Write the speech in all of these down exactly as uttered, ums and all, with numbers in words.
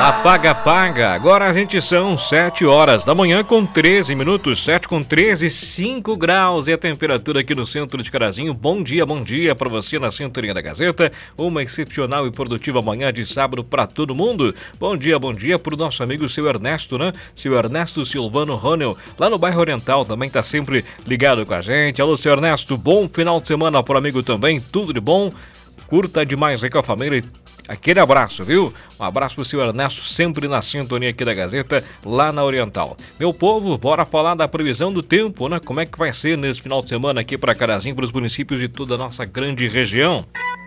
Apaga, apaga. Agora a gente são sete horas da manhã com treze minutos, sete com treze, cinco graus e a temperatura aqui no centro de Carazinho. Bom dia, bom dia para você na sintonia da Gazeta. Uma excepcional e produtiva manhã de sábado para todo mundo. Bom dia, bom dia para o nosso amigo seu Ernesto, né? Seu Ernesto Silvano Ronel, lá no bairro Oriental, também tá sempre ligado com a gente. Alô, seu Ernesto, bom final de semana pro amigo também, tudo de bom. Curta demais aí com a família. Aquele abraço, viu? Um abraço pro seu Ernesto, sempre na sintonia aqui da Gazeta, lá na Oriental. Meu povo, bora falar da previsão do tempo, né? Como é que vai ser nesse final de semana aqui para Carazinho, para os municípios de toda a nossa grande região.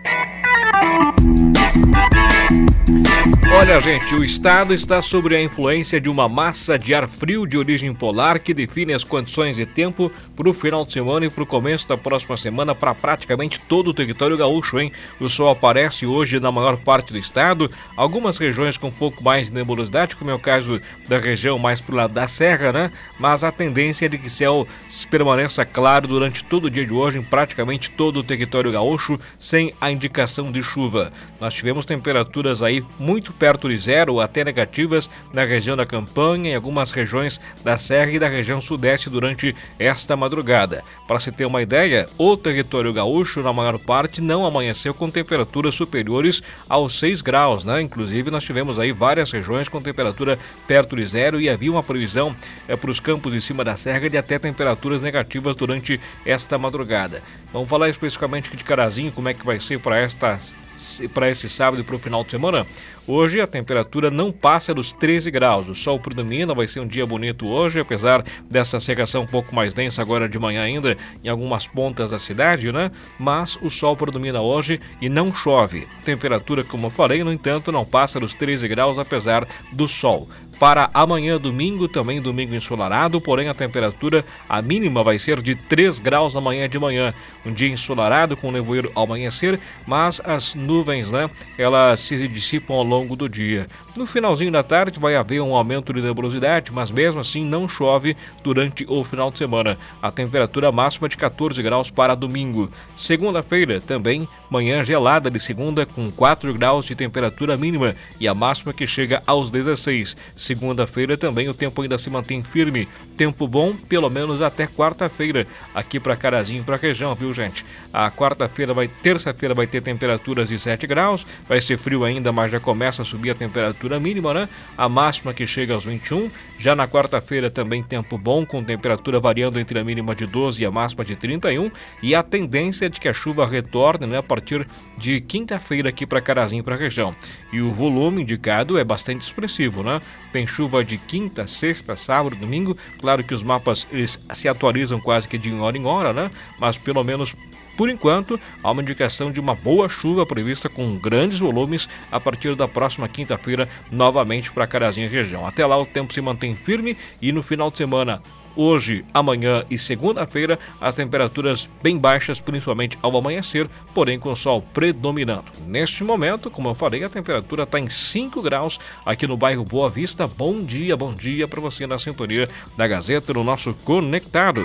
Olha, gente, o estado está sob a influência de uma massa de ar frio de origem polar que define as condições de tempo para o final de semana e para o começo da próxima semana para praticamente todo o território gaúcho, hein? O sol aparece hoje na maior parte do estado, algumas regiões com um pouco mais de nebulosidade, como é o caso da região mais pro lado da serra, né? Mas a tendência é de que o céu permaneça claro durante todo o dia de hoje em praticamente todo o território gaúcho, sem a indicação de chuva. Nós tivemos temperaturas aí muito perto de zero, até negativas, na região da Campanha, em algumas regiões da Serra e da região sudeste durante esta madrugada. Para se ter uma ideia, o território gaúcho, na maior parte, não amanheceu com temperaturas superiores aos seis graus, né? Inclusive, nós tivemos aí várias regiões com temperatura perto de zero e havia uma previsão é, para os campos de cima da Serra de até temperaturas negativas durante esta madrugada. Vamos falar especificamente de Carazinho, como é que vai ser para esta para esse sábado e para o final de semana. Hoje a temperatura não passa dos treze graus, o sol predomina, vai ser um dia bonito hoje, apesar dessa secação um pouco mais densa agora de manhã ainda em algumas pontas da cidade, né? Mas o sol predomina hoje e não chove. Temperatura, como eu falei, no entanto, não passa dos treze graus, apesar do sol. Para amanhã, domingo, também domingo ensolarado, porém a temperatura, a mínima vai ser de três graus amanhã de manhã. Um dia ensolarado com nevoeiro ao amanhecer, mas as nuvens, né, elas se dissipam ao longo do dia. No finalzinho da tarde vai haver um aumento de nebulosidade, mas mesmo assim não chove durante o final de semana. A temperatura máxima de quatorze graus para domingo. Segunda-feira também, manhã gelada de segunda com quatro graus de temperatura mínima e a máxima que chega aos dezesseis. Segunda-feira também o tempo ainda se mantém firme. Tempo bom, pelo menos até quarta-feira, aqui para Carazinho, para a região, viu, gente? A quarta-feira vai, terça-feira vai ter temperaturas de sete graus, vai ser frio ainda, mas já começa a subir a temperatura mínima, né? A máxima que chega aos vinte e um. Já na quarta-feira também tempo bom, com temperatura variando entre a mínima de doze e a máxima de trinta e um. E a tendência é de que a chuva retorne, né, a partir de quinta-feira aqui para Carazinho, para a região. E o volume indicado é bastante expressivo, né? Tem chuva de quinta, sexta, sábado, domingo. Claro que os mapas eles se atualizam quase que de hora em hora, né? Mas pelo menos por enquanto, há uma indicação de uma boa chuva prevista com grandes volumes a partir da próxima quinta-feira, novamente para Carazinho e região. Até lá o tempo se mantém firme e no final de semana, hoje, amanhã e segunda-feira, as temperaturas bem baixas, principalmente ao amanhecer, porém com o sol predominando. Neste momento, como eu falei, a temperatura está em cinco graus aqui no bairro Boa Vista. Bom dia, bom dia para você na sintonia da Gazeta, no nosso Conectado.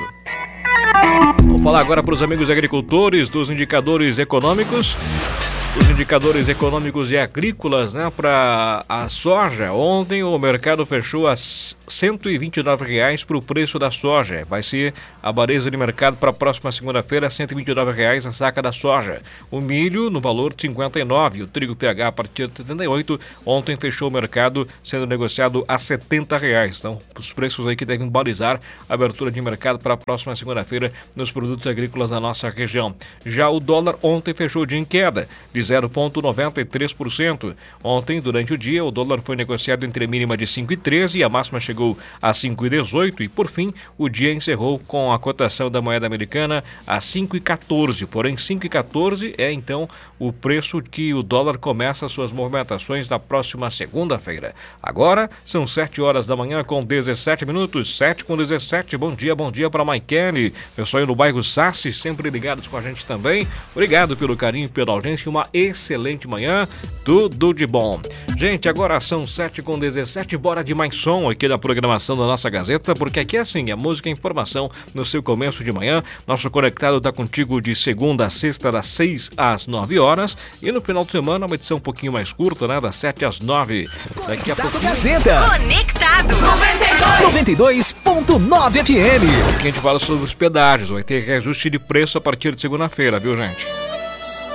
Vamos falar agora para os amigos agricultores dos indicadores econômicos. Os indicadores econômicos e agrícolas, né, para a soja. Ontem o mercado fechou a cento e vinte e nove reais para o preço da soja. Vai ser a baliza de mercado para a próxima segunda-feira, cento e vinte e nove reais a saca da soja. O milho no valor de cinquenta e nove, o trigo P H a partir de setenta e oito. Ontem fechou o mercado sendo negociado a setenta reais. Então, os preços aí que devem balizar a abertura de mercado para a próxima segunda-feira nos produtos agrícolas da nossa região. Já o dólar ontem fechou de em queda de zero vírgula noventa e três por cento. Ontem, durante o dia, o dólar foi negociado entre a mínima de cinco vírgula treze e a máxima chegou a cinco vírgula dezoito e, por fim, o dia encerrou com a cotação da moeda americana a cinco vírgula quatorze. Porém, cinco vírgula quatorze é, então, o preço que o dólar começa suas movimentações na próxima segunda-feira. Agora, são sete horas da manhã com dezessete minutos, sete com dezessete. Bom dia, bom dia para Maikele. Pessoal aí no bairro Sassi, sempre ligados com a gente também. Obrigado pelo carinho, pela audiência e uma excelente manhã, tudo de bom. Gente, agora são sete com dezessete, bora de mais som aqui na programação da nossa Gazeta, porque aqui é assim, a música e informação no seu começo de manhã. Nosso conectado tá contigo de segunda a sexta, das seis às nove horas, e no final de semana uma edição um pouquinho mais curta, né, das sete às nove. Daqui a pouquinho... Gazeta. Conectado noventa e dois ponto nove F M. Aqui a gente fala sobre os pedágios, vai ter reajuste de preço a partir de segunda-feira, viu, gente?